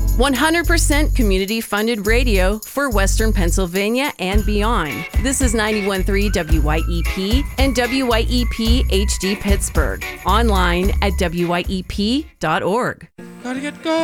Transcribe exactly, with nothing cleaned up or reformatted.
one hundred percent community-funded radio for Western Pennsylvania and beyond. This is ninety-one point three W Y E P and W Y E P H D Pittsburgh. Online at W Y E P dot org. Gotta get going.